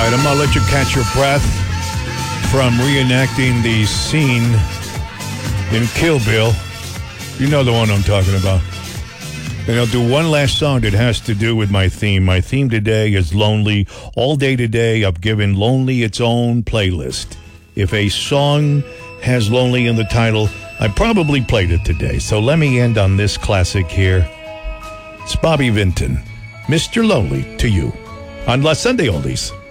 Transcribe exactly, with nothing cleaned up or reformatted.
right, I'm going to let you catch your breath from reenacting the scene in Kill Bill. You know the one I'm talking about. And I'll do one last song that has to do with my theme. My theme today is Lonely. All day today, I've given Lonely its own playlist. If a song has Lonely in the title, I probably played it today. So let me end on this classic here. It's Bobby Vinton, Mister Lonely to You, on La Sunday Oldies.